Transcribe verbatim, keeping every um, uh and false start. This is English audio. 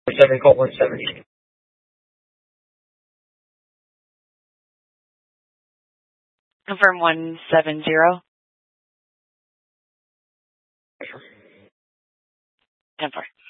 seven call one seven. Confirm one seven zero. ten four.